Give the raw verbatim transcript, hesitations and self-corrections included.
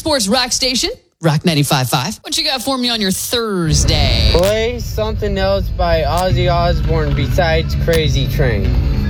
sports rock station, Rock ninety-five point five. What you got for me on your Thursday? Play something else by Ozzy Osbourne besides Crazy Train.